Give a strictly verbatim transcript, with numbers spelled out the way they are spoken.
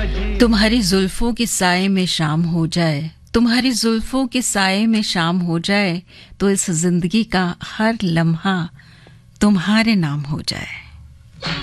तुम्हारी जुल्फों के साए में शाम हो जाए, तुम्हारी जुल्फों के साए में शाम हो जाए, तो इस जिंदगी का हर लम्हा तुम्हारे नाम हो जाए।